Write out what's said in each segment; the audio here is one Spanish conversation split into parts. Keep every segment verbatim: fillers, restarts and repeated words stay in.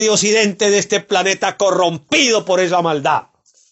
de Occidente de este planeta corrompido por esa maldad.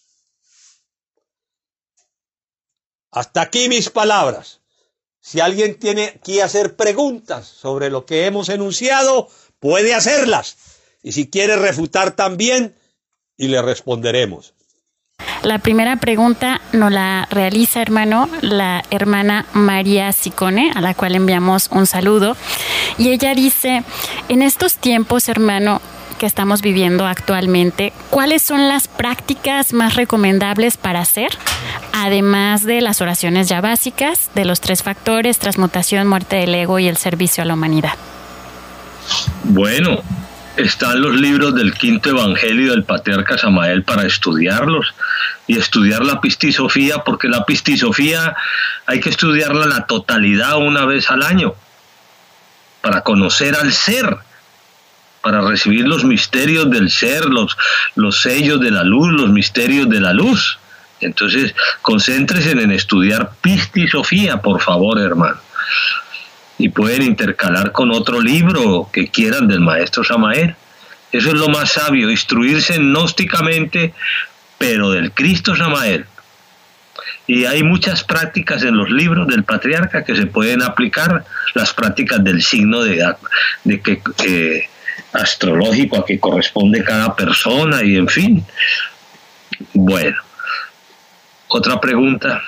Hasta aquí mis palabras. Si alguien tiene que hacer preguntas sobre lo que hemos enunciado, puede hacerlas. Y si quiere refutar también, y le responderemos. La primera pregunta nos la realiza, hermano, la hermana María Sicone, a la cual enviamos un saludo. Y ella dice, en estos tiempos, hermano, que estamos viviendo actualmente, ¿cuáles son las prácticas más recomendables para hacer? Además de las oraciones ya básicas, de los tres factores, transmutación, muerte del ego y el servicio a la humanidad. Bueno, están los libros del quinto evangelio del patriarca Samael para estudiarlos y estudiar la pistisofía, porque la pistisofía hay que estudiarla en la totalidad una vez al año para conocer al ser, para recibir los misterios del ser, los, los sellos de la luz, los misterios de la luz. Entonces, concéntrense en estudiar pistisofía, por favor, hermano. Y pueden intercalar con otro libro que quieran del maestro Samael. Eso es lo más sabio, instruirse gnósticamente, pero del Cristo Samael. Y hay muchas prácticas en los libros del patriarca que se pueden aplicar, las prácticas del signo de, de que eh, astrológico a que corresponde cada persona y en fin. Bueno, otra pregunta.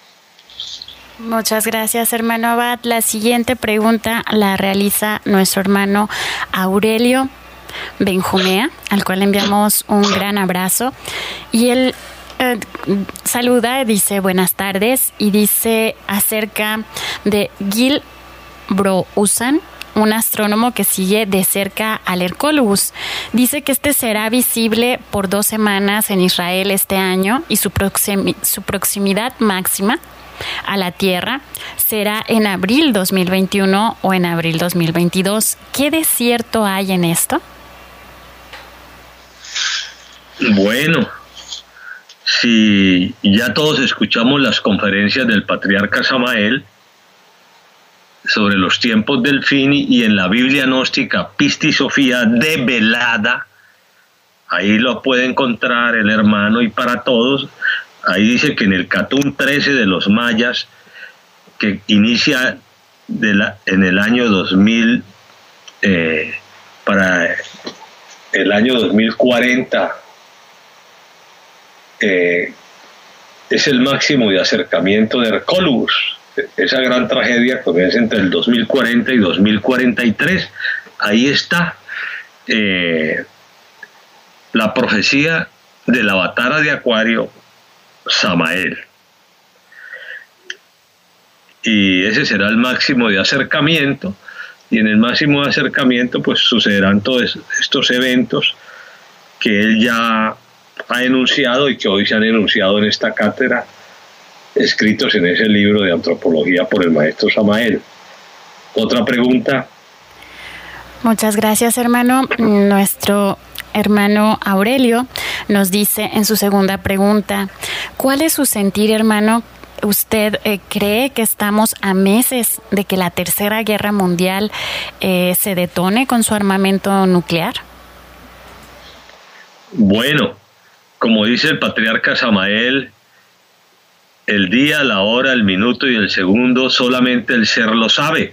Muchas gracias, hermano Abad. La siguiente pregunta la realiza nuestro hermano Aurelio Benjumea, al cual enviamos un gran abrazo. Y él eh, saluda, dice buenas tardes, y dice acerca de Gil Broussen, un astrónomo que sigue de cerca al Hercólogos. Dice que este será visible por dos semanas en Israel este año y su, proximi- su proximidad máxima a la Tierra será en abril dos mil veintiuno o en abril dos mil veintidós. ¿Qué de cierto hay en esto? Bueno, si ya todos escuchamos las conferencias del patriarca Samael sobre los tiempos del fin, y en la Biblia gnóstica Pistisofía develada, ahí lo puede encontrar el hermano, y para todos, ahí dice que en el Catún trece de los mayas, que inicia de la, en el año dos mil, eh, para el año dos mil cuarenta, eh, es el máximo de acercamiento de Hercólogos. Esa gran tragedia comienza entre el dos mil cuarenta y dos mil cuarenta y tres. Ahí está eh, la profecía del avatara de Acuario, Samael. Y ese será el máximo de acercamiento, y en el máximo de acercamiento pues sucederán todos estos eventos que él ya ha enunciado y que hoy se han enunciado en esta cátedra, escritos en ese libro de antropología por el maestro Samael. Otra pregunta. Muchas gracias, hermano. Nuestro hermano Aurelio nos dice en su segunda pregunta, ¿cuál es su sentir, hermano? ¿Usted eh, cree que estamos a meses de que la Tercera Guerra Mundial eh, se detone con su armamento nuclear? Bueno, como dice el patriarca Samael, el día, la hora, el minuto y el segundo solamente el ser lo sabe.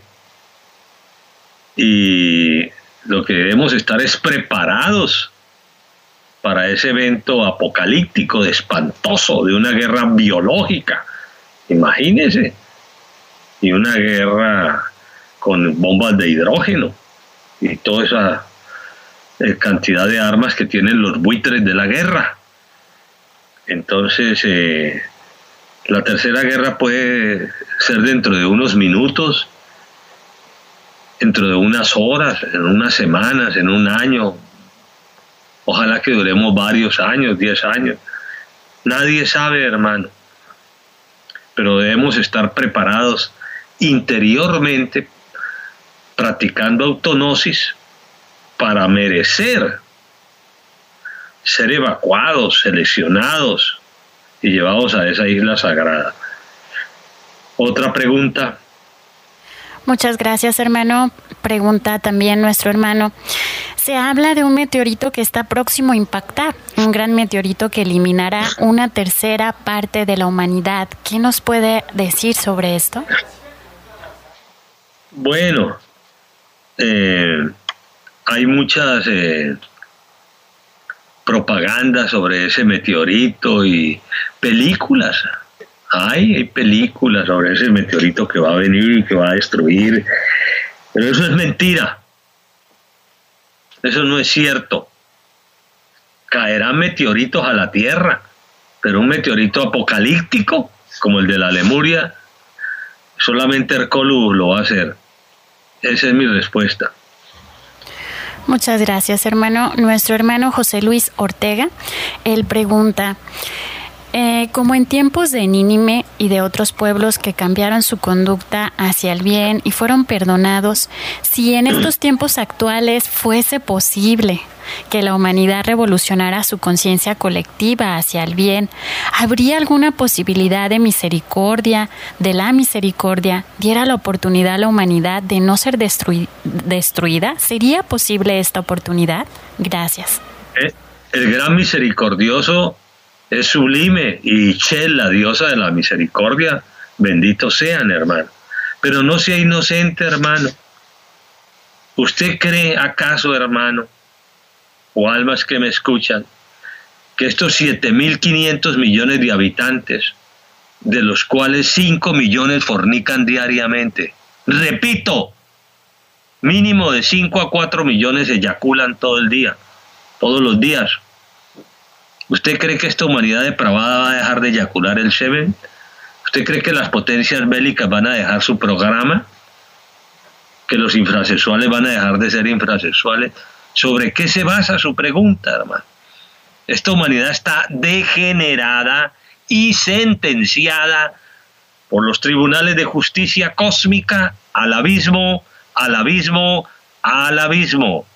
Y lo que debemos estar es preparados para ese evento apocalíptico, de espantoso, de una guerra biológica. Imagínense. Y una guerra con bombas de hidrógeno y toda esa eh, cantidad de armas que tienen los buitres de la guerra. Entonces, eh, la tercera guerra puede ser dentro de unos minutos, dentro de unas horas, en unas semanas, en un año. Ojalá que duremos varios años, diez años. Nadie sabe, hermano. Pero debemos estar preparados interiormente, practicando autonosis, para merecer ser evacuados, seleccionados y llevados a esa isla sagrada. Otra pregunta. Muchas gracias, hermano. Pregunta también nuestro hermano. Se habla de un meteorito que está próximo a impactar, un gran meteorito que eliminará una tercera parte de la humanidad. ¿Qué nos puede decir sobre esto? Bueno, eh, hay muchas eh, propagandas sobre ese meteorito y películas. Hay, hay películas sobre ese meteorito que va a venir y que va a destruir. Pero eso es mentira. Eso no es cierto. Caerán meteoritos a la Tierra, pero un meteorito apocalíptico, como el de la Lemuria, solamente Hercólogos lo va a hacer. Esa es mi respuesta. Muchas gracias, hermano. Nuestro hermano José Luis Ortega, él pregunta... Eh, como en tiempos de Nínive y de otros pueblos que cambiaron su conducta hacia el bien y fueron perdonados, si en estos tiempos actuales fuese posible que la humanidad revolucionara su conciencia colectiva hacia el bien, ¿habría alguna posibilidad de misericordia, de la misericordia, diera la oportunidad a la humanidad de no ser destrui- destruida? ¿Sería posible esta oportunidad? Gracias. El gran misericordioso es sublime, y Shel, la diosa de la misericordia, benditos sean, hermano. Pero no sea inocente, hermano. ¿Usted cree acaso, hermano, o almas que me escuchan, que estos siete mil quinientos millones de habitantes, de los cuales cinco millones fornican diariamente, repito, mínimo de cinco a cuatro millones eyaculan todo el día, todos los días? ¿Usted cree que esta humanidad depravada va a dejar de eyacular el semen? ¿Usted cree que las potencias bélicas van a dejar su programa? ¿Que los infrasexuales van a dejar de ser infrasexuales? ¿Sobre qué se basa su pregunta, hermano? Esta humanidad está degenerada y sentenciada por los tribunales de justicia cósmica al abismo, al abismo, al abismo.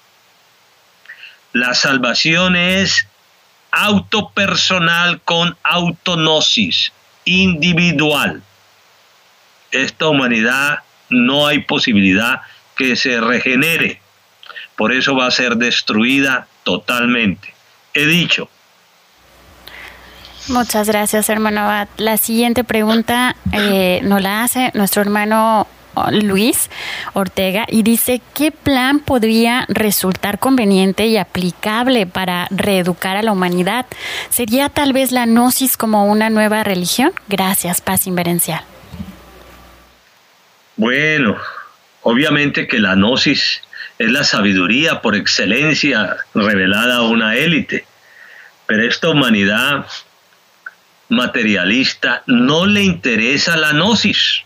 La salvación es autopersonal con autognosis, individual. Esta humanidad no hay posibilidad que se regenere. Por eso va a ser destruida totalmente. He dicho. Muchas gracias, hermano Abad. La siguiente pregunta eh, nos la hace nuestro hermano Luis Ortega y dice: ¿qué plan podría resultar conveniente y aplicable para reeducar a la humanidad? ¿Sería tal vez la gnosis como una nueva religión? Gracias, paz inverencial. Bueno, obviamente que la gnosis es la sabiduría por excelencia revelada a una élite, pero esta humanidad materialista no le interesa la gnosis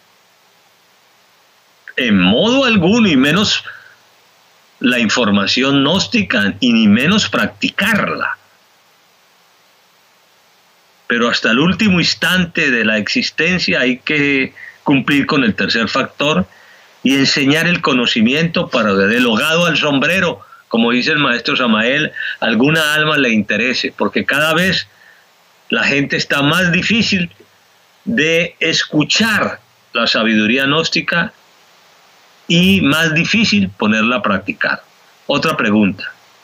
en modo alguno, y menos la información gnóstica, y ni menos practicarla. Pero hasta el último instante de la existencia hay que cumplir con el tercer factor y enseñar el conocimiento para del hogado al sombrero, como dice el maestro Samael, alguna alma le interese, porque cada vez la gente está más difícil de escuchar la sabiduría gnóstica y más difícil ponerla a practicar. Otra pregunta.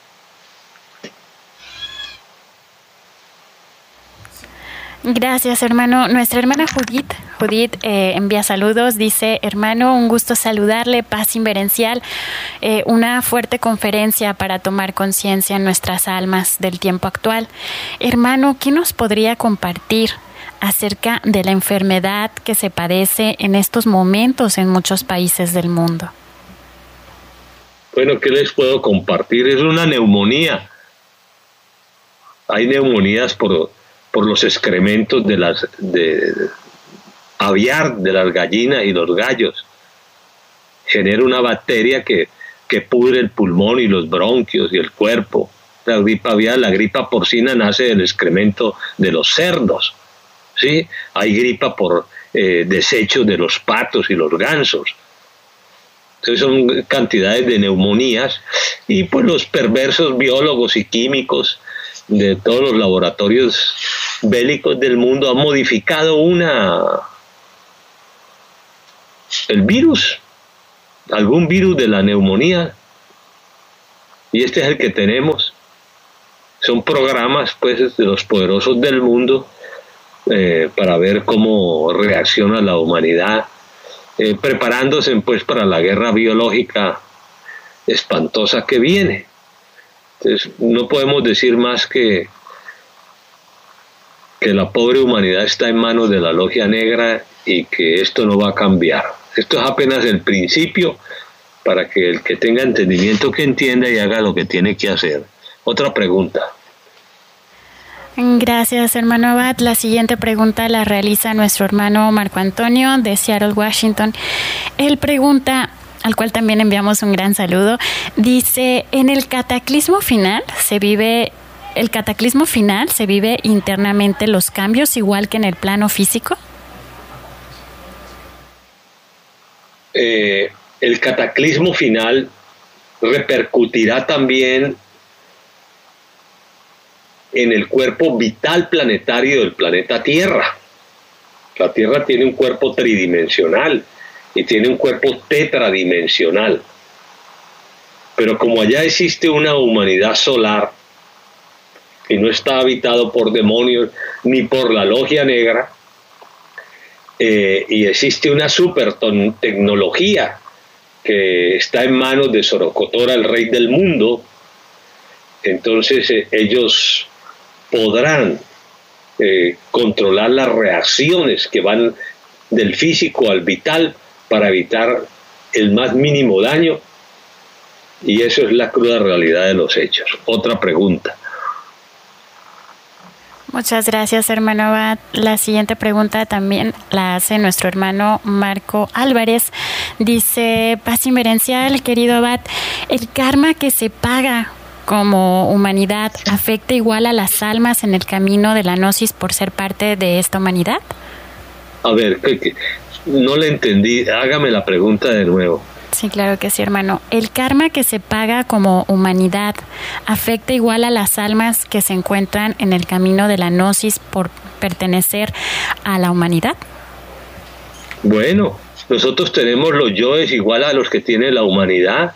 Gracias, hermano. Nuestra hermana Judith, Judith eh, envía saludos, dice: hermano, un gusto saludarle, paz inverencial, eh, una fuerte conferencia para tomar conciencia en nuestras almas del tiempo actual. Hermano, ¿qué nos podría compartir acerca de la enfermedad que se padece en estos momentos en muchos países del mundo? Bueno, ¿qué les puedo compartir? Es una neumonía. Hay neumonías por, por los excrementos de las de, aviar de las gallinas y los gallos. Genera una bacteria que, que pudre el pulmón y los bronquios y el cuerpo. La gripa aviar, la gripa porcina nace del excremento de los cerdos. ¿Sí? Hay gripa por eh, desechos de los patos y los gansos. Entonces son cantidades de neumonías, y pues los perversos biólogos y químicos de todos los laboratorios bélicos del mundo han modificado una el virus, algún virus de la neumonía, y este es el que tenemos. Son programas pues de los poderosos del mundo eh, para ver cómo reacciona la humanidad, eh, preparándose pues para la guerra biológica espantosa que viene. Entonces no podemos decir más que que la pobre humanidad está en manos de la logia negra y que esto no va a cambiar. Esto es apenas el principio para que el que tenga entendimiento que entienda y haga lo que tiene que hacer. Otra pregunta. Gracias, hermano Abad. La siguiente pregunta la realiza nuestro hermano Marco Antonio de Seattle, Washington. Él pregunta, al cual también enviamos un gran saludo, dice, ¿en el cataclismo final se vive el cataclismo final se vive internamente los cambios igual que en el plano físico? Eh, el cataclismo final repercutirá también en el cuerpo vital planetario del planeta Tierra. La Tierra tiene un cuerpo tridimensional y tiene un cuerpo tetradimensional. Pero como allá existe una humanidad solar que no está habitado por demonios ni por la logia negra, eh, y existe una super tecnología que está en manos de Sorocotora, el rey del mundo, entonces eh, ellos podrán eh, controlar las reacciones que van del físico al vital para evitar el más mínimo daño, y eso es la cruda realidad de los hechos. Otra pregunta. Muchas gracias, hermano Abad. La siguiente pregunta también la hace nuestro hermano Marco Álvarez. Dice, paz inverencial, querido Abad, ¿el karma que se paga como humanidad afecta igual a las almas en el camino de la gnosis por ser parte de esta humanidad? A ver, no le entendí. Hágame la pregunta de nuevo. Sí, claro que sí, hermano. ¿El karma que se paga como humanidad afecta igual a las almas que se encuentran en el camino de la gnosis por pertenecer a la humanidad? Bueno, nosotros tenemos los yoes igual a los que tiene la humanidad.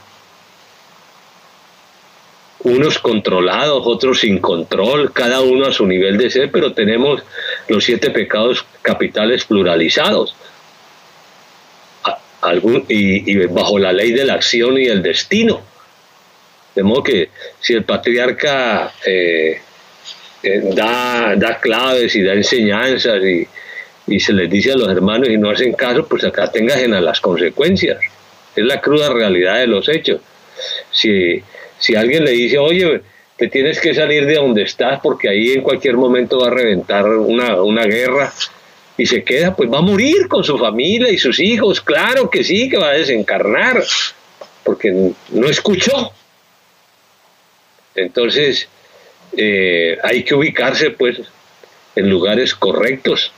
Unos controlados, otros sin control, cada uno a su nivel de ser, pero tenemos los siete pecados capitales pluralizados. Algún, y, y bajo la ley de la acción y el destino. De modo que si el patriarca eh, eh, da, da claves y da enseñanzas y, y se les dice a los hermanos y no hacen caso, pues acá tengan a las consecuencias. Es la cruda realidad de los hechos. Si, si alguien le dice, oye, te tienes que salir de donde estás porque ahí en cualquier momento va a reventar una, una guerra, y se queda, pues va a morir con su familia y sus hijos, claro que sí, que va a desencarnar, porque no escuchó. Entonces, eh, hay que ubicarse pues en lugares correctos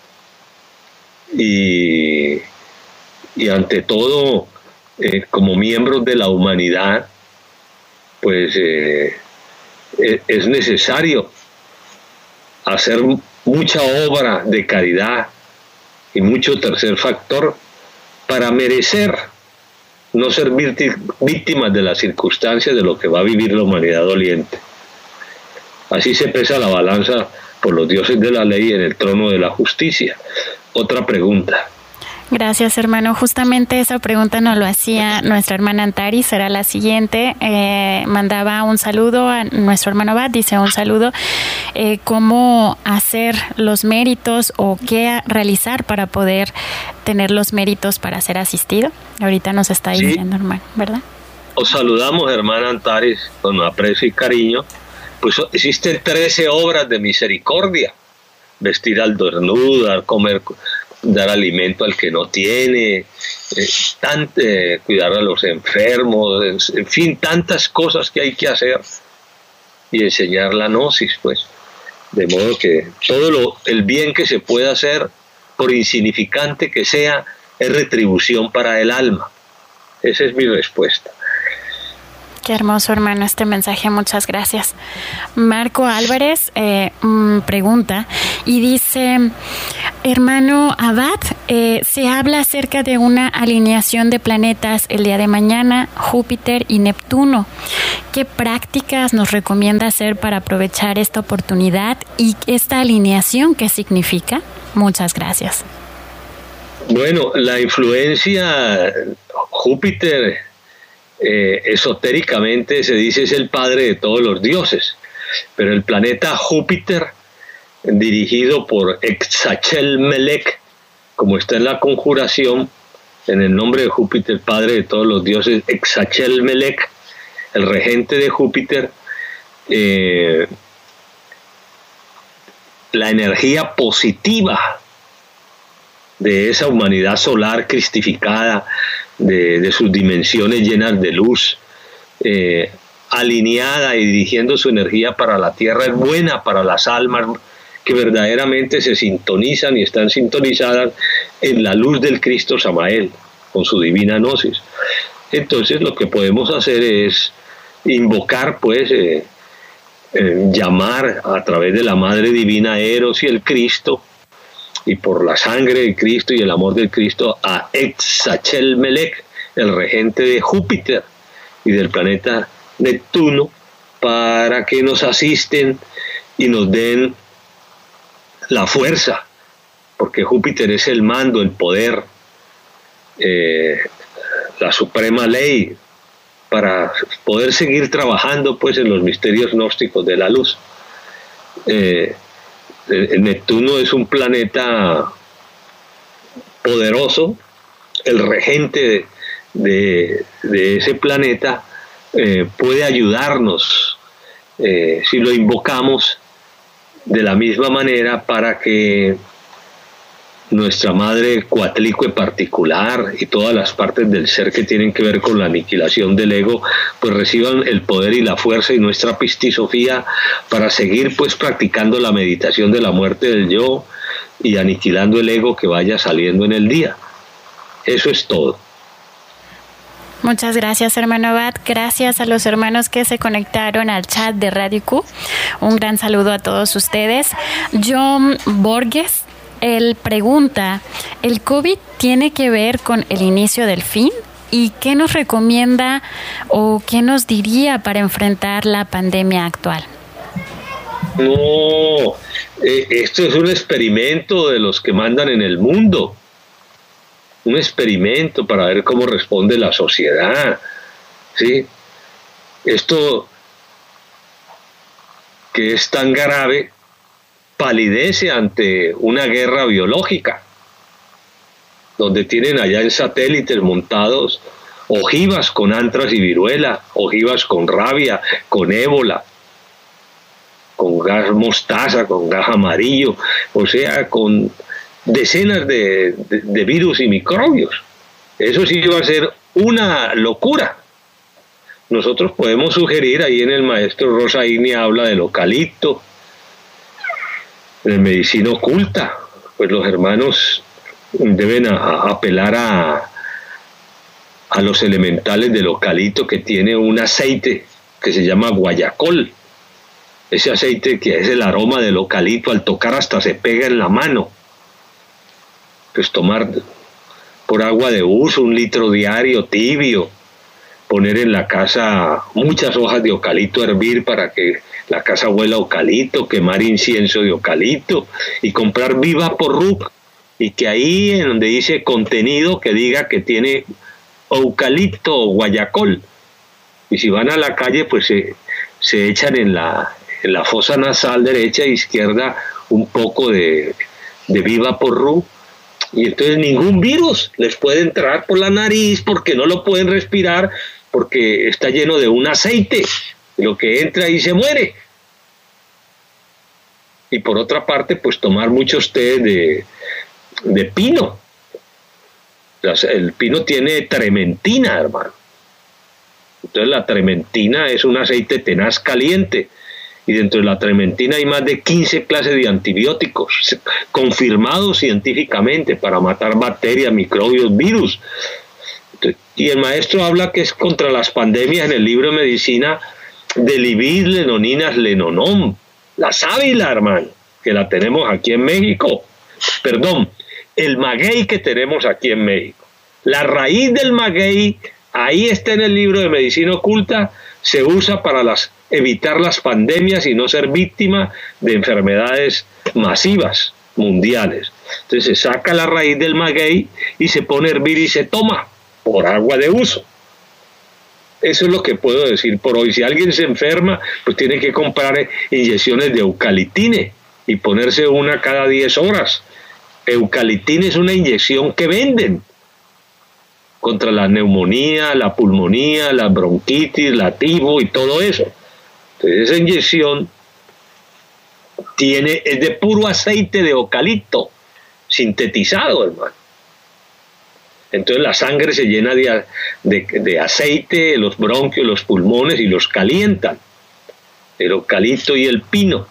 y, y ante todo, eh, como miembros de la humanidad, pues eh, es necesario hacer mucha obra de caridad y mucho tercer factor para merecer no ser víctimas de las circunstancias de lo que va a vivir la humanidad doliente. Así se pesa la balanza por los dioses de la ley en el trono de la justicia. Otra pregunta. Gracias, hermano. Justamente esa pregunta nos lo hacía nuestra hermana Antares, será la siguiente. Eh, mandaba un saludo a nuestro hermano Abad, dice un saludo. Eh, ¿Cómo hacer los méritos o qué realizar para poder tener los méritos para ser asistido? Ahorita nos está diciendo, sí, hermano, ¿verdad? Os saludamos, hermana Antares, con aprecio y cariño. Pues existen trece obras de misericordia. Vestir al desnudo, dar comer, dar alimento al que no tiene, eh, tant, eh, cuidar a los enfermos, en fin, tantas cosas que hay que hacer y enseñar la gnosis, pues. De modo que todo lo, el bien que se pueda hacer, por insignificante que sea, es retribución para el alma. Esa es mi respuesta. Qué hermoso, hermano, este mensaje, muchas gracias. Marco Álvarez eh, pregunta y dice, Hermano Abad, eh, se habla acerca de una alineación de planetas el día de mañana, Júpiter y Neptuno. ¿Qué prácticas nos recomienda hacer para aprovechar esta oportunidad y esta alineación qué significa? Muchas gracias. Bueno, la influencia Júpiter, eh, esotéricamente se dice es el padre de todos los dioses, pero el planeta Júpiter, dirigido por Exachel-Melech, como está en la conjuración, en el nombre de Júpiter, padre de todos los dioses, Exachel-Melech, el regente de Júpiter, eh, la energía positiva de esa humanidad solar cristificada, de, de sus dimensiones llenas de luz, eh, alineada y dirigiendo su energía para la tierra, es buena para las almas que verdaderamente se sintonizan y están sintonizadas en la luz del Cristo Samael, con su divina gnosis. Entonces lo que podemos hacer es invocar, pues, eh, eh, llamar a través de la Madre Divina Eros y el Cristo, y por la sangre de Cristo y el amor del Cristo, a Exachel-Melech, el regente de Júpiter y del planeta Neptuno, para que nos asisten y nos den la fuerza, porque Júpiter es el mando, el poder, eh, la suprema ley, para poder seguir trabajando, pues, en los misterios gnósticos de la luz. Eh, el Neptuno es un planeta poderoso, el regente de, de, de ese planeta eh, puede ayudarnos eh, si lo invocamos de la misma manera, para que nuestra madre Coatlicue particular y todas las partes del ser que tienen que ver con la aniquilación del ego, pues reciban el poder y la fuerza y nuestra pistisofía para seguir, pues, practicando la meditación de la muerte del yo y aniquilando el ego que vaya saliendo en el día. Eso es todo. Muchas gracias, hermano Abad. Gracias a los hermanos que se conectaron al chat de Radio Q. Un gran saludo a todos ustedes. John Borges, él pregunta, ¿el COVID tiene que ver con el inicio del fin? ¿Y qué nos recomienda o qué nos diría para enfrentar la pandemia actual? No, eh, esto es un experimento de los que mandan en el mundo. Un experimento para ver cómo responde la sociedad, ¿sí? Esto, que es tan grave, palidece ante una guerra biológica, donde tienen allá en satélites montados ojivas con antras y viruela, ojivas con rabia, con ébola, con gas mostaza, con gas amarillo, o sea, con decenas de, de, de virus y microbios. Eso sí va a ser una locura. Nosotros podemos sugerir, ahí en el maestro Rosaini habla del eucalipto, de medicina oculta, pues los hermanos deben a, a apelar a, a los elementales del eucalipto, que tiene un aceite que se llama guayacol. Ese aceite, que es el aroma del eucalipto, al tocar hasta se pega en la mano. Pues tomar por agua de uso un litro diario tibio, poner en la casa muchas hojas de eucalipto a hervir para que la casa huela a eucalipto, quemar incienso de eucalipto y comprar Vivaporrub, y que ahí en donde dice contenido que diga que tiene eucalipto o guayacol, y si van a la calle pues se, se echan en la, en la fosa nasal derecha e izquierda un poco de, de Vivaporrub, y entonces ningún virus les puede entrar por la nariz porque no lo pueden respirar, porque está lleno de un aceite, lo que entra ahí se muere. Y por otra parte, pues tomar muchos té de, de pino. El pino tiene trementina, hermano. Entonces la trementina es un aceite tenaz caliente, y dentro de la trementina hay más de quince clases de antibióticos confirmados científicamente para matar bacterias, microbios, virus. Y el maestro habla que es contra las pandemias en el libro de medicina de Libis lenoninas lenonom, la sábila, hermano, que la tenemos aquí en México, perdón, el maguey que tenemos aquí en México. La raíz del maguey, ahí está en el libro de Medicina Oculta, se usa para las, evitar las pandemias y no ser víctima de enfermedades masivas mundiales. Entonces se saca la raíz del maguey y se pone a hervir y se toma por agua de uso. Eso es lo que puedo decir por hoy. Si alguien se enferma, pues tiene que comprar inyecciones de eucaliptine y ponerse una cada diez horas. Eucaliptine es una inyección que venden contra la neumonía, la pulmonía, la bronquitis, la tibo y todo eso. Entonces esa inyección tiene, es de puro aceite de eucalipto, sintetizado, hermano. Entonces la sangre se llena de, de, de aceite, los bronquios, los pulmones, y los calientan. El eucalipto y el pino.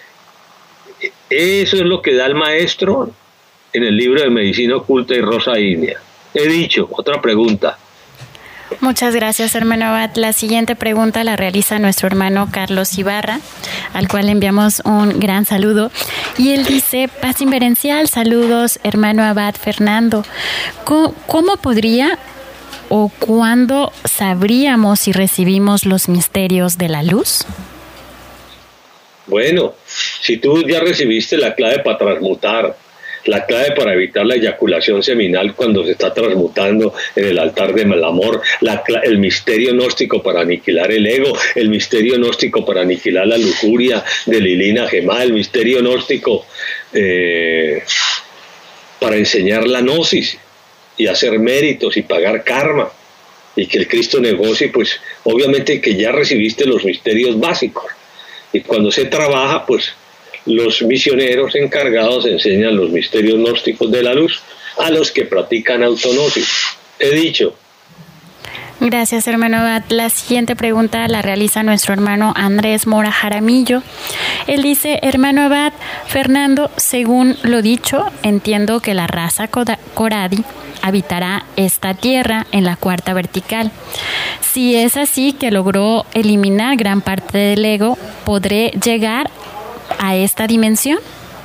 Eso es lo que da el maestro en el libro de Medicina Oculta y Rosa Ígnea. He dicho. Otra pregunta. Muchas gracias, hermano Abad. La siguiente pregunta la realiza nuestro hermano Carlos Ibarra, al cual le enviamos un gran saludo. Y él dice: paz inverencial, saludos, hermano Abad Fernando. ¿Cómo, cómo podría o cuándo sabríamos si recibimos los misterios de la luz? Bueno, si tú ya recibiste la clave para transmutar, la clave para evitar la eyaculación seminal cuando se está transmutando en el altar del amor, la, el misterio gnóstico para aniquilar el ego, el misterio gnóstico para aniquilar la lujuria de Lilina Gemá, el misterio gnóstico eh, para enseñar la gnosis y hacer méritos y pagar karma, y que el Cristo negocie, pues obviamente que ya recibiste los misterios básicos. Y cuando se trabaja, pues los misioneros encargados enseñan los misterios gnósticos de la luz a los que practican autognosis. He dicho. Gracias, hermano Abad. La siguiente pregunta la realiza nuestro hermano Andrés Mora Jaramillo. Él dice: hermano Abad Fernando, según lo dicho, entiendo que la raza Coradi habitará esta tierra en la cuarta vertical. Si es así, que logró eliminar gran parte del ego, ¿podré llegar a esta dimensión?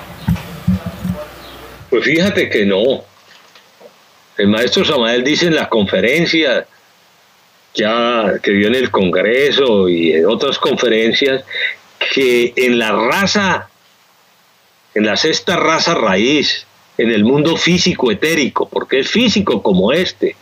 Pues fíjate que no. El maestro Samael dice en la conferencia, ya que dio en el Congreso y en otras conferencias, que en la raza, en la sexta raza raíz, en el mundo físico etérico, porque es físico como este,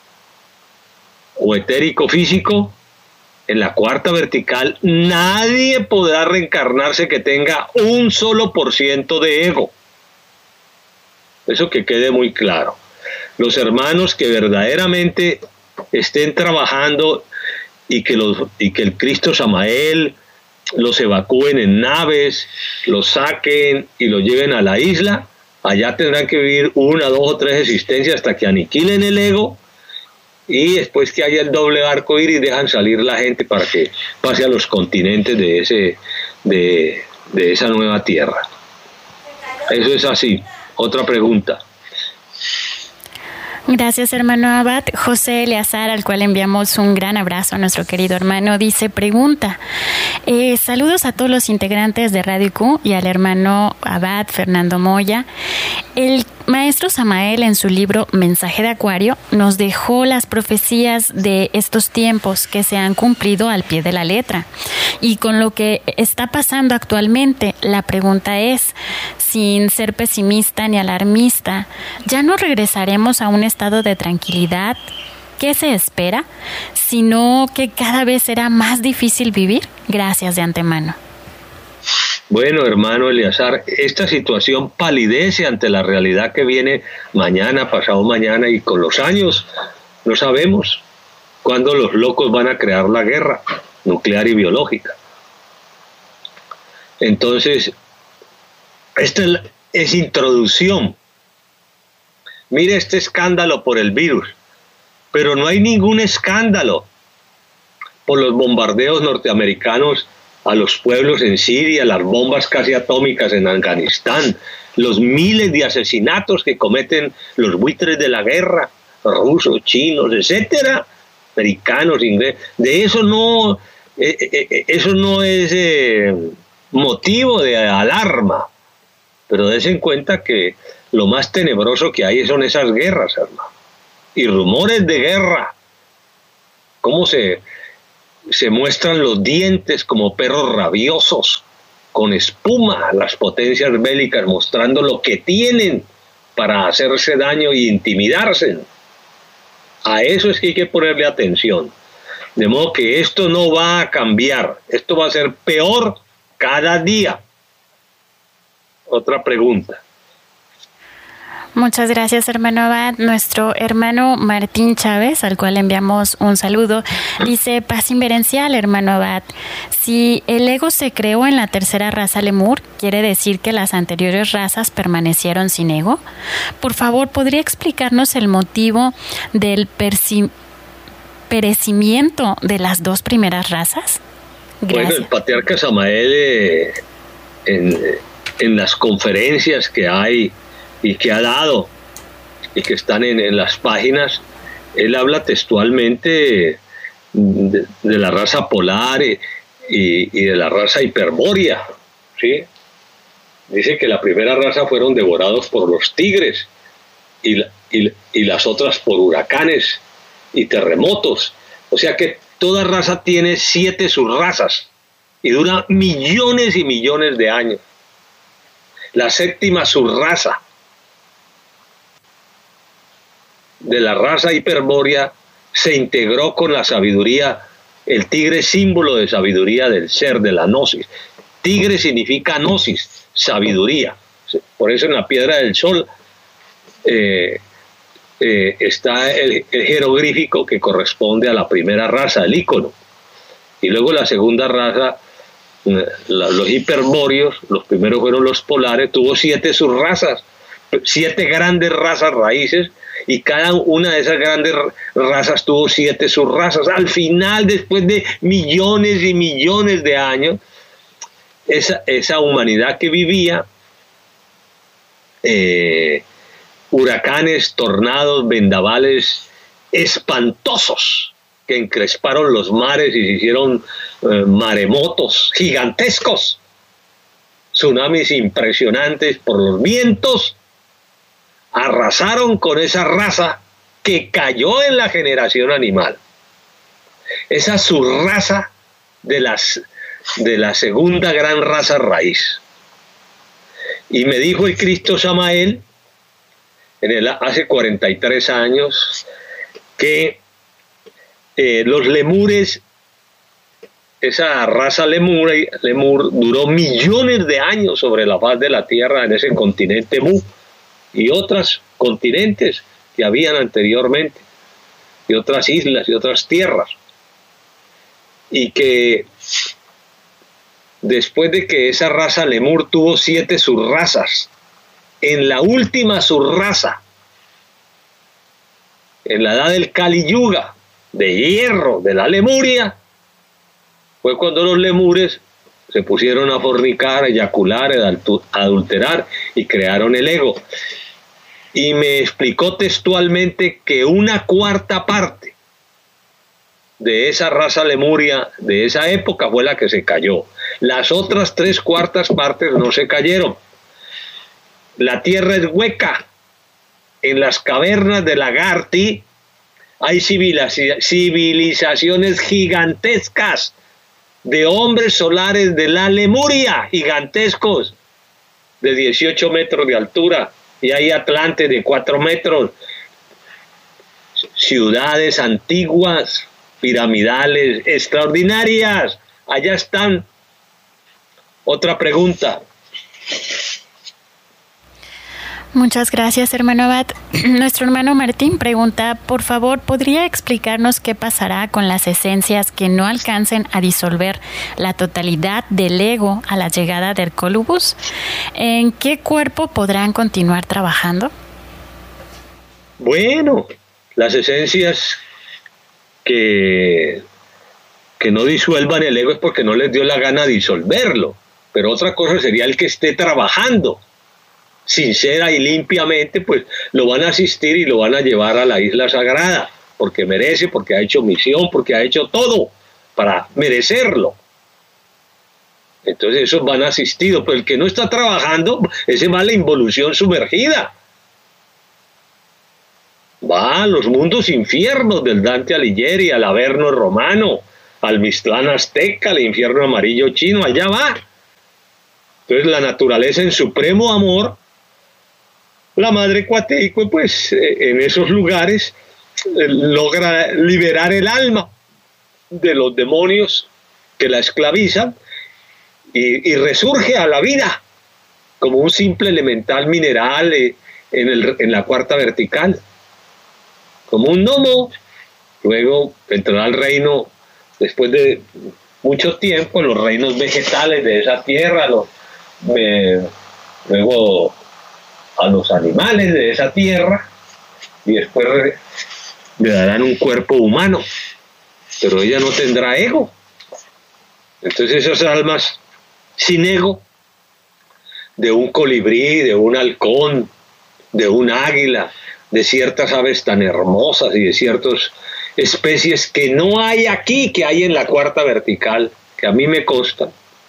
o etérico físico, en la cuarta vertical, nadie podrá reencarnarse que tenga un solo por ciento de ego. Eso que quede muy claro. Los hermanos que verdaderamente estén trabajando y que, los, y que el Cristo Samael los evacúen en naves, los saquen y los lleven a la isla, allá tendrán que vivir una, dos o tres existencias hasta que aniquilen el ego, y después que haya el doble arco iris dejan salir la gente para que pase a los continentes de, ese, de, de esa nueva tierra. Eso es así. Otra pregunta. Gracias, hermano Abad. José Eleazar, al cual enviamos un gran abrazo a nuestro querido hermano, dice, pregunta, eh, saludos a todos los integrantes de Radio Q y al hermano Abad Fernando Moya. El maestro Samael, en su libro Mensaje de Acuario, nos dejó las profecías de estos tiempos que se han cumplido al pie de la letra. Y con lo que está pasando actualmente, la pregunta es, sin ser pesimista ni alarmista, ¿ya no regresaremos a un estado de tranquilidad? ¿Qué se espera? Sino que cada vez será más difícil vivir. Gracias de antemano. Bueno, hermano Eleazar, esta situación palidece ante la realidad que viene mañana, pasado mañana, y con los años no sabemos cuándo los locos van a crear la guerra nuclear y biológica. Entonces, esta es, es introducción. Mire este escándalo por el virus, pero no hay ningún escándalo por los bombardeos norteamericanos a los pueblos en Siria, las bombas casi atómicas en Afganistán, los miles de asesinatos que cometen los buitres de la guerra, rusos, chinos, etcétera, americanos, ingleses. De eso no, eh, eh, eso no es eh, motivo de alarma, pero des en cuenta que lo más tenebroso que hay son esas guerras, hermano. Y rumores de guerra. Cómo se, se muestran los dientes como perros rabiosos, con espuma, las potencias bélicas mostrando lo que tienen para hacerse daño e intimidarse. A eso es que hay que ponerle atención. De modo que esto no va a cambiar, esto va a ser peor cada día. Otra pregunta. Muchas gracias, hermano Abad. Nuestro hermano Martín Chávez, al cual enviamos un saludo, dice: paz inverencial, hermano Abad. Si el ego se creó en la tercera raza lemur, ¿quiere decir que las anteriores razas permanecieron sin ego? Por favor, ¿podría explicarnos el motivo del perci- perecimiento de las dos primeras razas? Gracias. Bueno, el patriarca Samael, eh, en, en las conferencias que hay y que ha dado y que están en, en las páginas, él habla textualmente de, de la raza polar y, y, y de la raza hiperbórea, ¿sí? Dice que la primera raza fueron devorados por los tigres y, y, y las otras por huracanes y terremotos. O sea que toda raza tiene siete subrazas y dura millones y millones de años. La séptima subraza de la raza hiperbórea se integró con la sabiduría, el tigre símbolo de sabiduría del ser, de la gnosis. Tigre significa gnosis, sabiduría. Por eso en la piedra del sol eh, eh, está el, el jeroglífico que corresponde a la primera raza, el ícono. Y luego la segunda raza, la, los hiperbóreos, los primeros fueron los polares, tuvo siete subrazas, siete grandes razas raíces, y cada una de esas grandes razas tuvo siete subrazas. Al final, después de millones y millones de años, esa, esa humanidad que vivía, eh, huracanes, tornados, vendavales espantosos que encresparon los mares y se hicieron eh, maremotos gigantescos, tsunamis impresionantes por los vientos, arrasaron con esa raza que cayó en la generación animal. Esa subraza de, las, de la segunda gran raza raíz. Y me dijo el Cristo Samael, en el, hace cuarenta y tres años, que eh, los lemures, esa raza lemur, lemur duró millones de años sobre la faz de la tierra en ese continente Mu y otros continentes que habían anteriormente, y otras islas y otras tierras, y que después de que esa raza lemur tuvo siete subrazas, en la última subraza, en la edad del Kali Yuga, de hierro, de la Lemuria, fue cuando los lemures se pusieron a fornicar, a eyacular, a adulterar y crearon el ego. Y me explicó textualmente que una cuarta parte de esa raza lemuria de esa época fue la que se cayó. Las otras tres cuartas partes no se cayeron. La tierra es hueca. En las cavernas de Lagarti hay civilizaciones gigantescas de hombres solares de la Lemuria, gigantescos, de dieciocho metros de altura. Y hay atlantes de cuatro metros, ciudades antiguas, piramidales, extraordinarias. Allá están. Otra pregunta. Muchas gracias, hermano Abad. Nuestro hermano Martín pregunta: por favor, ¿podría explicarnos qué pasará con las esencias que no alcancen a disolver la totalidad del ego a la llegada del Colubus? ¿En qué cuerpo podrán continuar trabajando? Bueno, las esencias que, que no disuelvan el ego es porque no les dio la gana disolverlo. Pero otra cosa sería el que esté trabajando sincera y limpiamente, pues lo van a asistir y lo van a llevar a la isla sagrada, porque merece, porque ha hecho misión, porque ha hecho todo para merecerlo. Entonces esos van asistidos, pero el que no está trabajando, ese va a la involución sumergida, va a los mundos infiernos del Dante Alighieri, al Averno romano, al Mictlán azteca, al infierno amarillo chino, allá va. Entonces la naturaleza en supremo amor, la madre Coateico, pues en esos lugares logra liberar el alma de los demonios que la esclavizan y, y resurge a la vida como un simple elemental mineral en, el, en la cuarta vertical, como un gnomo. Luego entrará al reino, después de mucho tiempo, en los reinos vegetales de esa tierra, los, eh, luego a los animales de esa tierra, y después le darán un cuerpo humano, pero ella no tendrá ego. Entonces esas almas sin ego, de un colibrí, de un halcón, de un águila, de ciertas aves tan hermosas y de ciertas especies que no hay aquí, que hay en la cuarta vertical, que a mí me consta.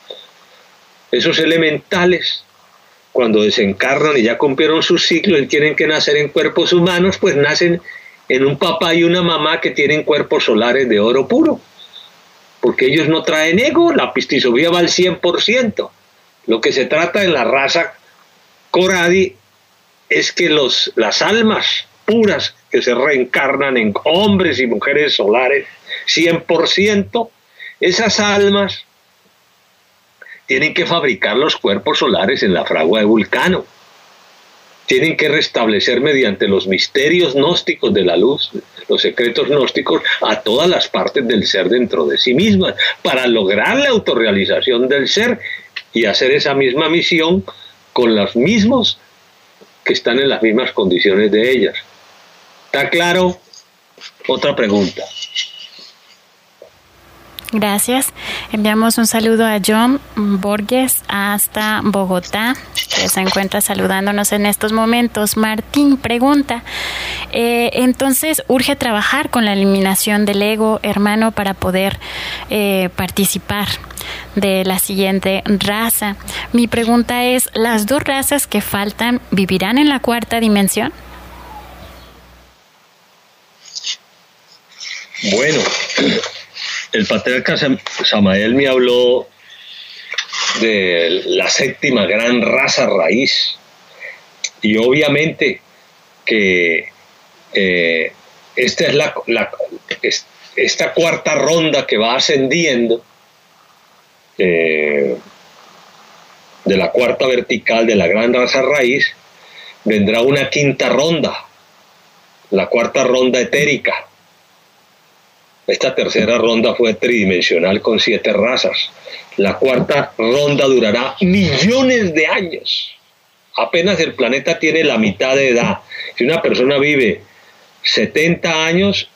Esos elementales, cuando desencarnan y ya cumplieron sus ciclos y tienen que nacer en cuerpos humanos, pues nacen en un papá y una mamá que tienen cuerpos solares de oro puro, porque ellos no traen ego, la pistisofía va al cien por ciento. Lo que se trata en la raza Coradi es que los, las almas puras que se reencarnan en hombres y mujeres solares, cien por ciento, esas almas tienen que fabricar los cuerpos solares en la fragua de Vulcano. Tienen que restablecer mediante los misterios gnósticos de la luz, los secretos gnósticos, a todas las partes del ser dentro de sí mismas, para lograr la autorrealización del ser y hacer esa misma misión con los mismos que están en las mismas condiciones de ellas. ¿Está claro? Otra pregunta. Gracias. Enviamos un saludo a John Borges hasta Bogotá, que se encuentra saludándonos en estos momentos. Martín pregunta, eh, entonces urge trabajar con la eliminación del ego, hermano, para poder eh, participar de la siguiente raza. Mi pregunta es, ¿las dos razas que faltan vivirán en la cuarta dimensión? Bueno, el patriarca Samael me habló de la séptima gran raza raíz, y obviamente que eh, esta es la, la es, esta cuarta ronda que va ascendiendo eh, de la cuarta vertical de la gran raza raíz, vendrá una quinta ronda, la cuarta ronda etérica. Esta tercera ronda fue tridimensional con siete razas. La cuarta ronda durará millones de años. Apenas el planeta tiene la mitad de edad. Si una persona vive setenta años,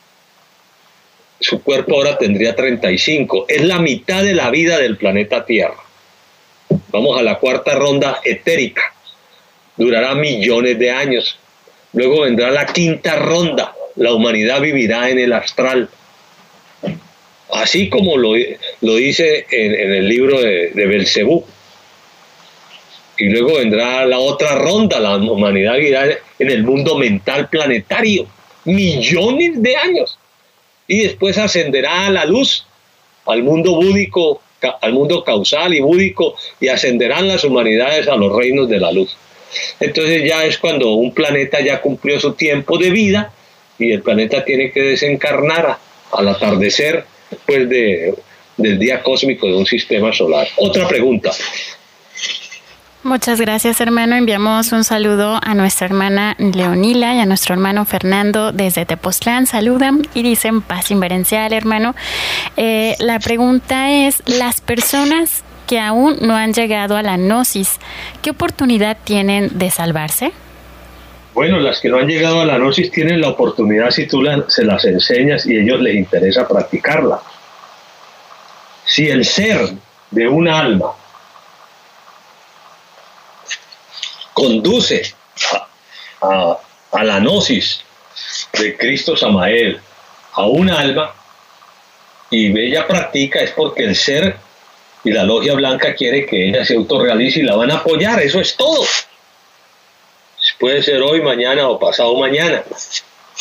su cuerpo ahora tendría treinta y cinco. Es la mitad de la vida del planeta Tierra. Vamos a la cuarta ronda etérica. Durará millones de años. Luego vendrá la quinta ronda. La humanidad vivirá en el astral. Así como lo, lo dice en, en el libro de, de Belcebú. Y luego vendrá la otra ronda, la humanidad vivirá en el mundo mental planetario, millones de años. Y después ascenderá a la luz, al mundo búdico, al mundo causal y búdico, y ascenderán las humanidades a los reinos de la luz. Entonces ya es cuando un planeta ya cumplió su tiempo de vida, y el planeta tiene que desencarnar a, al atardecer pues de, del día cósmico de un sistema solar. Otra pregunta. Muchas gracias, hermano. Enviamos un saludo a nuestra hermana Leonila y a nuestro hermano Fernando desde Tepoztlán. Saludan y dicen paz inverencial, hermano. Eh, la pregunta es, las personas que aún no han llegado a la gnosis, ¿qué oportunidad tienen de salvarse? Bueno, las que no han llegado a la gnosis tienen la oportunidad si tú la, se las enseñas y a ellos les interesa practicarla. Si el ser de un alma conduce a, a, a la gnosis de Cristo Samael a un alma y ella practica, es porque el ser y la logia blanca quiere que ella se autorrealice y la van a apoyar. Eso es todo. Puede ser hoy, mañana o pasado mañana.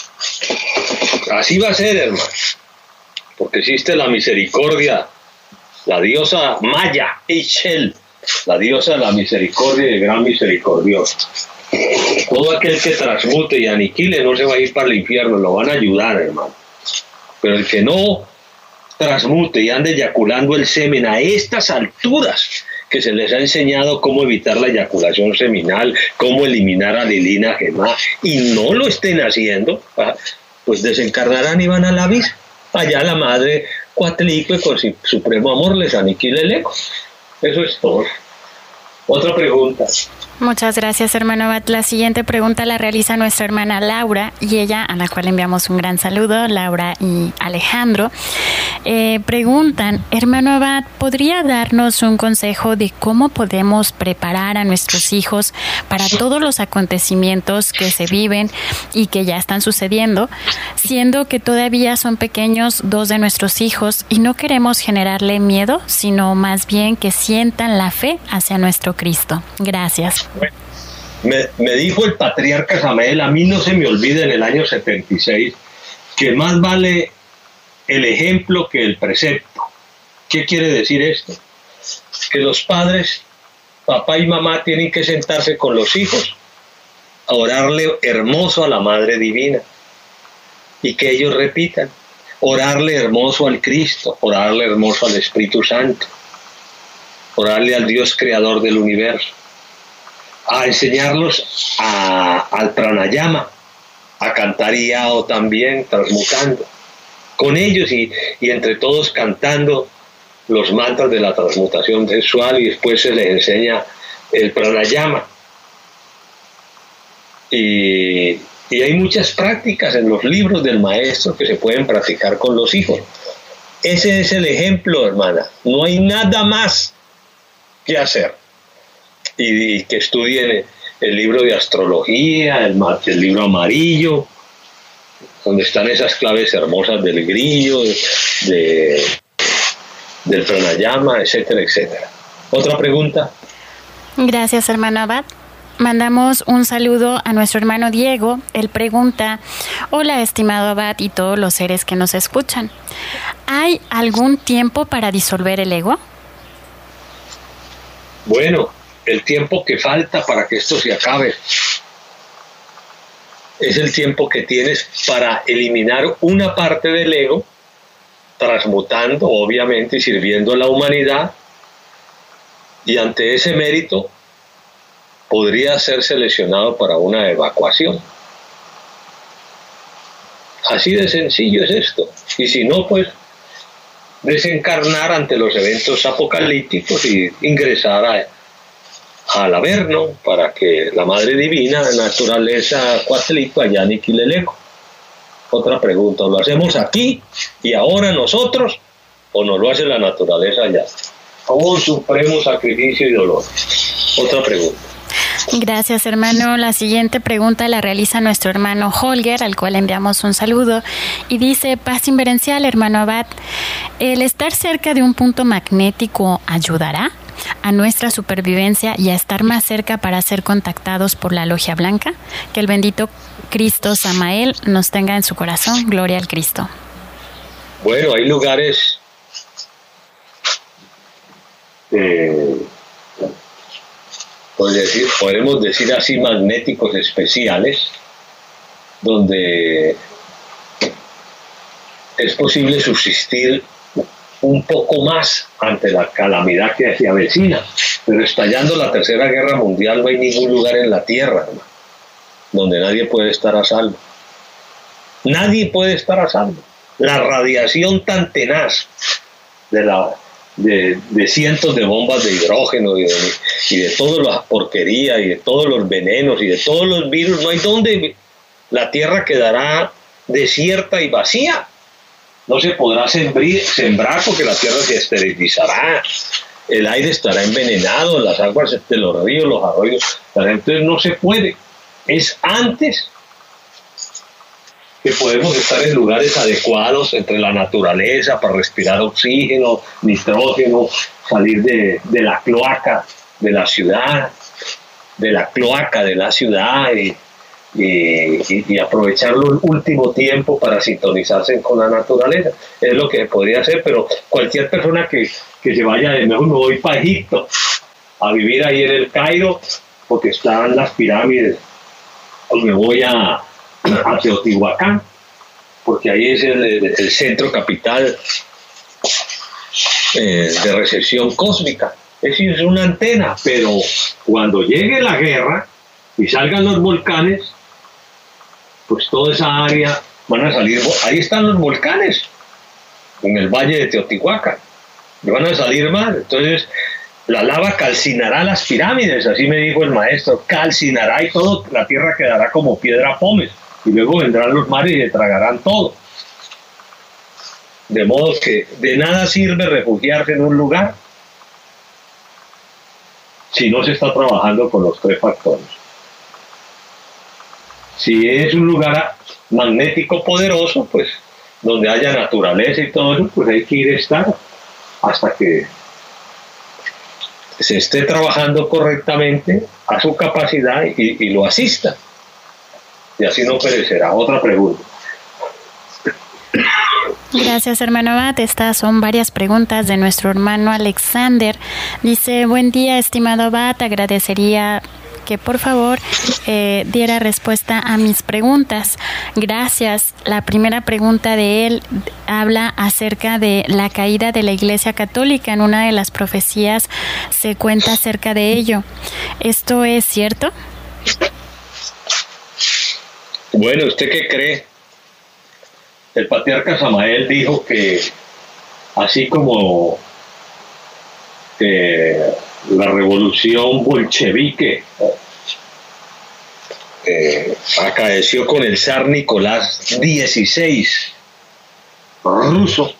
así va a ser, hermano, porque existe la misericordia, la diosa Maya Ixchel, la diosa de la misericordia y el gran misericordioso. Todo aquel que transmute y aniquile no se va a ir para el infierno, lo van a ayudar, hermano. Pero el que no transmute y ande eyaculando el semen a estas alturas, que se les ha enseñado cómo evitar la eyaculación seminal, cómo eliminar a Lilina Gemá, y no lo estén haciendo, pues desencarnarán y van a la vida. Allá la madre Coatlicue con su supremo amor les aniquila el ego. Eso es todo. Otra pregunta. Muchas gracias, hermano Abad. La siguiente pregunta la realiza nuestra hermana Laura, y ella, a la cual enviamos un gran saludo, Laura y Alejandro. Eh, preguntan, hermano Abad, ¿podría darnos un consejo de cómo podemos preparar a nuestros hijos para todos los acontecimientos que se viven y que ya están sucediendo, siendo que todavía son pequeños dos de nuestros hijos y no queremos generarle miedo, sino más bien que sientan la fe hacia nuestro Cristo? Gracias. Me, me dijo el patriarca Samael, a mí no se me olvida en el año setenta y seis, que más vale el ejemplo que el precepto. ¿Qué quiere decir esto? Que los padres, papá y mamá, tienen que sentarse con los hijos a orarle hermoso a la Madre Divina y que ellos repitan, orarle hermoso al Cristo, orarle hermoso al Espíritu Santo, orarle al Dios creador del universo, a enseñarlos a, al pranayama, a cantar yao también, transmutando, con ellos y, y entre todos cantando los mantras de la transmutación sexual, y después se les enseña el pranayama. Y, y hay muchas prácticas en los libros del maestro que se pueden practicar con los hijos. Ese es el ejemplo, hermana. No hay nada más que hacer. Y, y que estudien el libro de astrología, el, el libro amarillo, donde están esas claves hermosas del grillo, de, del pranayama, etcétera, etcétera. ¿Otra pregunta? Gracias, hermano Abad. Mandamos un saludo a nuestro hermano Diego. Él pregunta, hola, estimado Abad y todos los seres que nos escuchan. ¿Hay algún tiempo para disolver el ego? Bueno, el tiempo que falta para que esto se acabe es el tiempo que tienes para eliminar una parte del ego, transmutando, obviamente, y sirviendo a la humanidad, y ante ese mérito podría ser seleccionado para una evacuación. Así de sencillo es esto. Y si no, pues desencarnar ante los eventos apocalípticos y ingresar a al Averno, para que la Madre Divina, la naturaleza Coatlicue, allá aniquile el ego. Otra pregunta, ¿lo hacemos aquí y ahora nosotros o nos lo hace la naturaleza allá? Un supremo sacrificio y dolor. Otra pregunta. Gracias, hermano. La siguiente pregunta la realiza nuestro hermano Holger, al cual enviamos un saludo, y dice, paz inverencial, hermano Abad, ¿el estar cerca de un punto magnético ayudará a nuestra supervivencia y a estar más cerca para ser contactados por la Logia Blanca? Que el bendito Cristo Samael nos tenga en su corazón. Gloria al Cristo. Bueno, hay lugares eh, pues decir, podemos decir así, magnéticos especiales, donde es posible subsistir un poco más ante la calamidad que se avecina, pero estallando la Tercera Guerra Mundial no hay ningún lugar en la Tierra, ¿no?, donde nadie puede estar a salvo. Nadie puede estar a salvo. La radiación tan tenaz de, la, de, de cientos de bombas de hidrógeno y de, y de toda la porquería y de todos los venenos y de todos los virus, no hay donde la Tierra quedará desierta y vacía. No se podrá sembrir, sembrar porque la tierra se esterilizará, el aire estará envenenado, las aguas de los ríos, los arroyos, entonces no se puede. Es antes que podemos estar en lugares adecuados entre la naturaleza para respirar oxígeno, nitrógeno, salir de, de la cloaca de la ciudad, de la cloaca de la ciudad y, y, y, y aprovechar el último tiempo para sintonizarse con la naturaleza. Es lo que podría hacer, pero cualquier persona que, que se vaya de mejor, me voy para Egipto a vivir ahí en el Cairo, porque están las pirámides, o me voy a, a Teotihuacán, porque ahí es el, el centro capital eh, de recepción cósmica. Es decir, es una antena, pero cuando llegue la guerra y salgan los volcanes, pues toda esa área van a salir, ahí están los volcanes, en el valle de Teotihuacán, y van a salir más. Entonces la lava calcinará las pirámides, así me dijo el maestro, calcinará y todo, la tierra quedará como piedra pómez, y luego vendrán los mares y le tragarán todo. De modo que de nada sirve refugiarse en un lugar si no se está trabajando con los tres factores. Si es un lugar magnético poderoso, pues donde haya naturaleza y todo eso, pues hay que ir a estar hasta que se esté trabajando correctamente a su capacidad y, y lo asista. Y así no perecerá. Otra pregunta. Gracias, hermano Abad. Estas son varias preguntas de nuestro hermano Alexander. Dice, buen día, estimado Abad, agradecería que por favor eh, diera respuesta a mis preguntas. Gracias. La primera pregunta de él habla acerca de la caída de la Iglesia Católica. En una de las profecías se cuenta acerca de ello. ¿Esto es cierto? Bueno, ¿usted qué cree? El patriarca Samael dijo que así como eh, la revolución bolchevique eh, acaeció con el zar Nicolás dieciséis ruso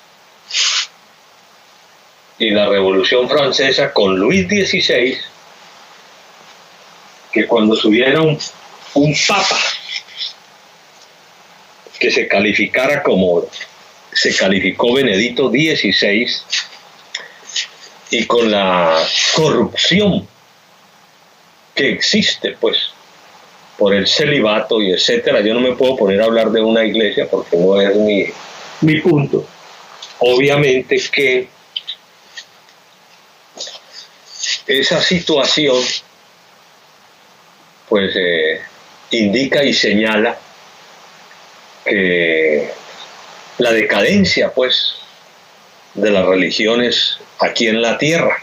y la revolución francesa con Luis dieciséis, que cuando subiera un, un papa que se calificara como se calificó Benedicto dieciséis, y con la corrupción que existe pues por el celibato y etcétera, yo no me puedo poner a hablar de una iglesia porque no es mi, mi punto. Obviamente que esa situación pues eh, indica y señala que la decadencia pues de las religiones aquí en la tierra.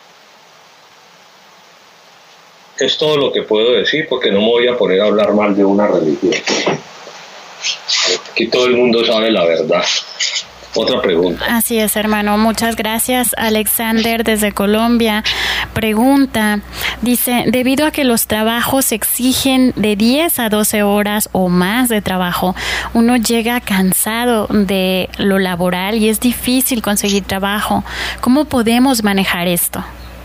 Es todo lo que puedo decir, porque no me voy a poner a hablar mal de una religión. Aquí todo el mundo sabe la verdad. Otra pregunta. Así es, hermano. Muchas gracias. Alexander desde Colombia pregunta, dice, debido a que los trabajos exigen de diez a doce horas o más de trabajo, uno llega cansado de lo laboral y es difícil conseguir trabajo. ¿Cómo podemos manejar esto?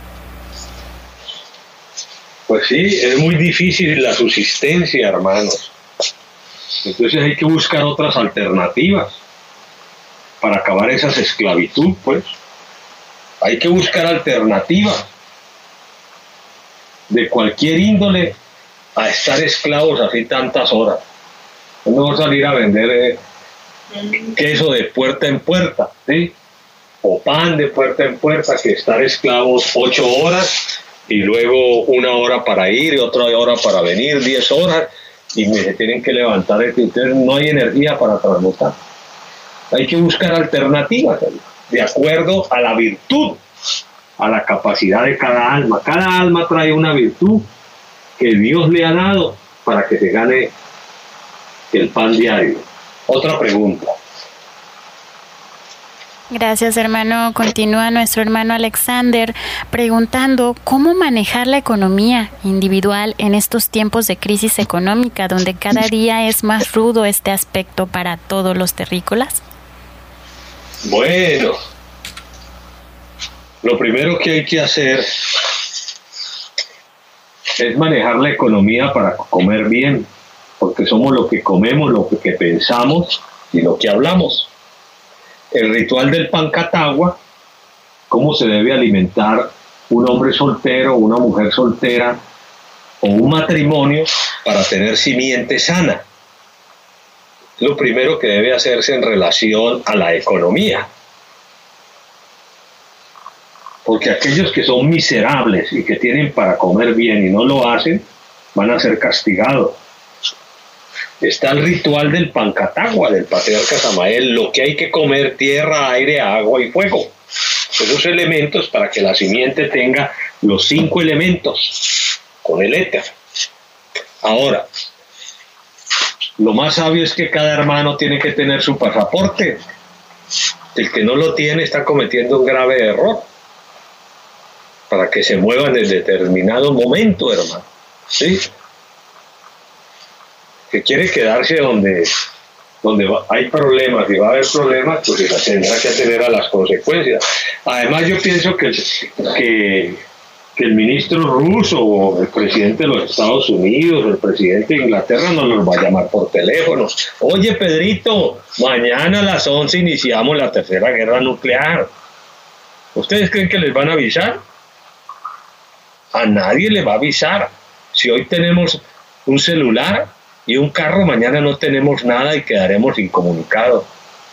Pues sí, es muy difícil la subsistencia, hermanos. Entonces hay que buscar otras alternativas para acabar esas esclavitud, pues. Hay que buscar alternativas de cualquier índole a estar esclavos así tantas horas. Es mejor salir a vender eh, queso de puerta en puerta, ¿sí? O pan de puerta en puerta, que estar esclavos ocho horas y luego una hora para ir y otra hora para venir, diez horas, y me tienen que levantar, entonces no hay energía para transmutar. Hay que buscar alternativas de acuerdo a la virtud, a la capacidad de cada alma. Cada alma trae una virtud que Dios le ha dado para que se gane el pan diario. Otra pregunta. Gracias, hermano. Continúa nuestro hermano Alexander preguntando cómo manejar la economía individual en estos tiempos de crisis económica, donde cada día es más rudo este aspecto para todos los terrícolas. Bueno, lo primero que hay que hacer es manejar la economía para comer bien, porque somos lo que comemos, lo que pensamos y lo que hablamos. El ritual del Pancatagua, cómo se debe alimentar un hombre soltero, una mujer soltera o un matrimonio para tener simiente sana. Lo primero que debe hacerse en relación a la economía. Porque aquellos que son miserables y que tienen para comer bien y no lo hacen, van a ser castigados. Está el ritual del Pancatagua, del patriarca Samael, lo que hay que comer: tierra, aire, agua y fuego. Esos elementos para que la simiente tenga los cinco elementos con el éter. Ahora, lo más sabio es que cada hermano tiene que tener su pasaporte. El que no lo tiene está cometiendo un grave error, para que se muevan en determinado momento, hermano. ¿Sí? Que quiere quedarse donde, donde va, hay problemas y va a haber problemas, pues se tendrá que atender a las consecuencias. Además, yo pienso que, que, que el ministro ruso o el presidente de los Estados Unidos, el presidente de Inglaterra no nos va a llamar por teléfono. Oye, Pedrito, mañana a las once iniciamos la tercera guerra nuclear. ¿Ustedes creen que les van a avisar? A nadie le va a avisar. Si hoy tenemos un celular y un carro, mañana no tenemos nada y quedaremos incomunicados.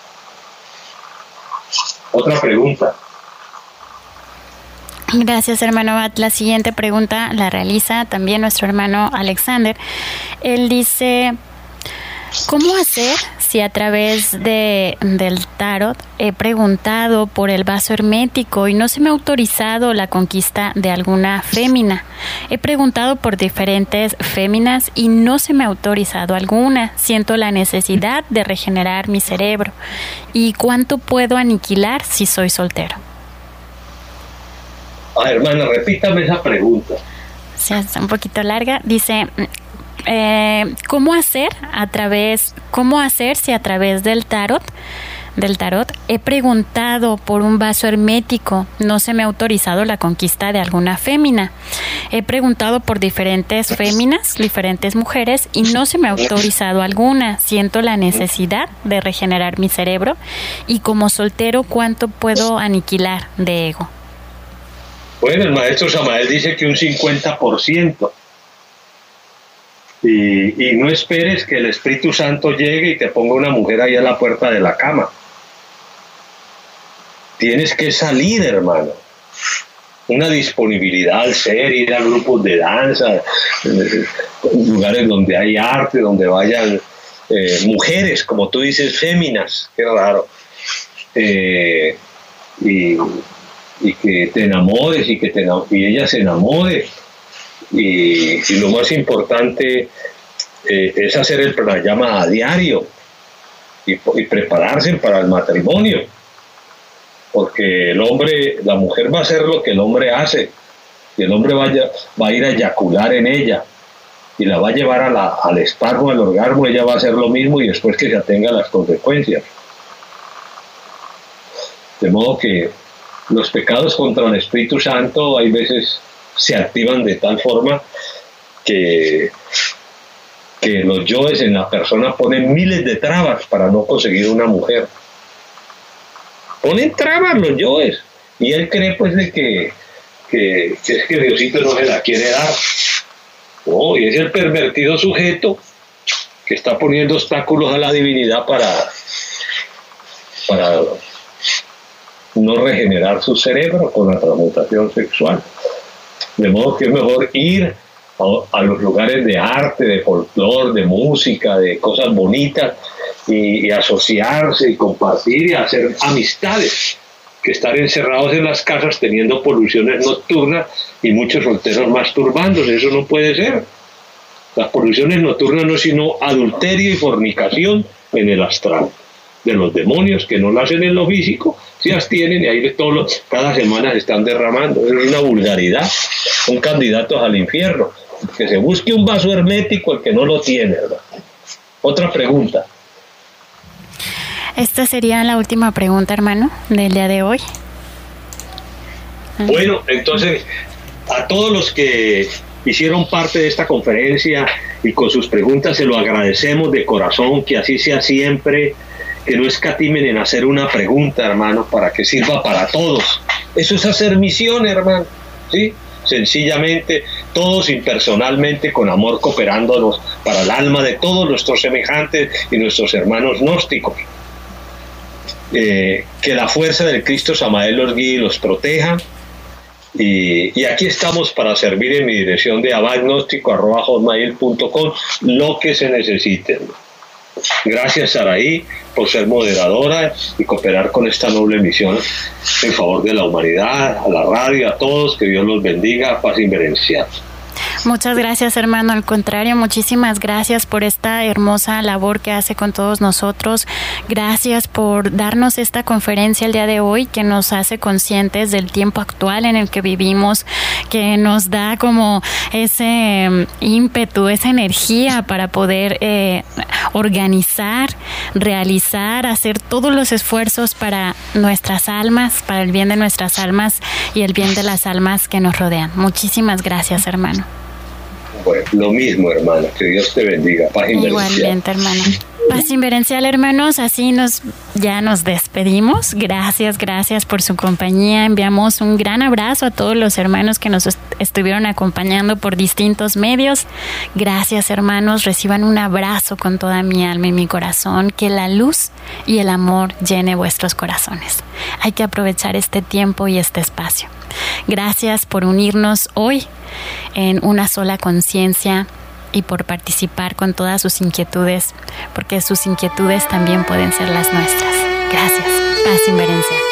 Otra pregunta. Gracias, hermano Abad. La siguiente pregunta la realiza también nuestro hermano Alexander. Él dice: ¿cómo hacer si a través de, del tarot he preguntado por el vaso hermético y no se me ha autorizado la conquista de alguna fémina? He preguntado por diferentes féminas y no se me ha autorizado alguna. Siento la necesidad de regenerar mi cerebro. ¿Y cuánto puedo aniquilar si soy soltero? Ah, hermana, repítame esa pregunta. Sí, es un poquito larga. Dice: Eh, ¿cómo hacer a través, cómo hacer si a través del tarot, del tarot he preguntado por un vaso hermético, no se me ha autorizado la conquista de alguna fémina? He preguntado por diferentes féminas, diferentes mujeres y no se me ha autorizado alguna. Siento la necesidad de regenerar mi cerebro y como soltero, ¿cuánto puedo aniquilar de ego? Bueno, el maestro Samael dice que un cincuenta por ciento. Y, y no esperes que el Espíritu Santo llegue y te ponga una mujer ahí a la puerta de la cama. Tienes que salir, hermano. Una disponibilidad al ser, ir a grupos de danza, lugares donde hay arte, donde vayan eh, mujeres, como tú dices, féminas, qué raro. Eh, y, y que te enamores y que te, y ella se enamore. Y, y lo más importante eh, es hacer el pranayama a diario y, y prepararse para el matrimonio, porque el hombre, la mujer va a hacer lo que el hombre hace y el hombre va a, va a ir a eyacular en ella y la va a llevar a la, al espasmo, al orgasmo. Ella va a hacer lo mismo y después que se atenga a las consecuencias. De modo que los pecados contra el Espíritu Santo hay veces se activan de tal forma que, que los yoes en la persona ponen miles de trabas para no conseguir una mujer. Ponen trabas los yoes y él cree pues de que, que, que es que Diosito no se la quiere dar. No, y es el pervertido sujeto que está poniendo obstáculos a la divinidad para, para no regenerar su cerebro con la transmutación sexual. De modo que es mejor ir a, a los lugares de arte, de folclore, de música, de cosas bonitas, y, y asociarse y compartir y hacer amistades, que estar encerrados en las casas teniendo poluciones nocturnas y muchos solteros masturbándose. Eso no puede ser. Las poluciones nocturnas no es sino adulterio y fornicación en el astral de los demonios, que no lo hacen en lo físico, si las tienen, y ahí todos los, cada semana se están derramando. Es una vulgaridad. Son candidatos al infierno. Que se busque un vaso hermético el que no lo tiene, ¿verdad? Otra pregunta. Esta sería la última pregunta, hermano, del día de hoy. Bueno, entonces, a todos los que hicieron parte de esta conferencia y con sus preguntas se lo agradecemos de corazón, que así sea siempre, que no escatimen en hacer una pregunta, hermano, para que sirva para todos. Eso es hacer misión, hermano, ¿sí? Sencillamente todos impersonalmente, con amor, cooperándonos para el alma de todos nuestros semejantes y nuestros hermanos gnósticos. Eh, que la fuerza del Cristo Samael los guíe y los proteja. Y, y aquí estamos para servir en mi dirección de abagnóstico arroba hotmail punto com, lo que se necesite. Gracias, Saraí, por ser moderadora y cooperar con esta noble misión en favor de la humanidad, a la radio, a todos. Que Dios los bendiga. Paz inverencial. Muchas gracias, hermano. Al contrario, muchísimas gracias por esta hermosa labor que hace con todos nosotros. Gracias por darnos esta conferencia el día de hoy, que nos hace conscientes del tiempo actual en el que vivimos, que nos da como ese ímpetu, esa energía para poder eh, organizar, realizar, hacer todos los esfuerzos para nuestras almas, para el bien de nuestras almas y el bien de las almas que nos rodean. Muchísimas gracias, hermano. Bueno, lo mismo, hermana. Que Dios te bendiga. Paz inverencial. Igualmente, hermano. Paz inverencial, hermanos. Así nos ya nos despedimos. Gracias, gracias por su compañía. Enviamos un gran abrazo a todos los hermanos que nos est- estuvieron acompañando por distintos medios. Gracias, hermanos. Reciban un abrazo con toda mi alma y mi corazón. Que la luz y el amor llene vuestros corazones. Hay que aprovechar este tiempo y este espacio. Gracias por unirnos hoy en una sola conciencia y por participar con todas sus inquietudes, porque sus inquietudes también pueden ser las nuestras. Gracias. Paz inverencial.